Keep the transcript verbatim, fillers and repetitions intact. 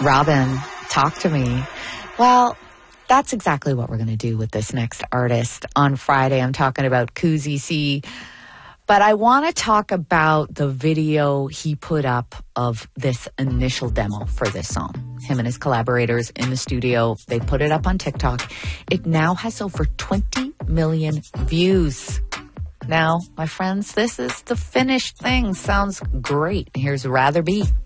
Robin, talk to me. Well, that's exactly what we're going to do with this next artist. On Friday, I'm talking about Koozie C. But I want to talk about the video he put up of this initial demo for this song. Him and his collaborators in the studio, they put it up on TikTok. It now has over twenty million views. Now, my friends, this is the finished thing. Sounds great. Here's Rather Be.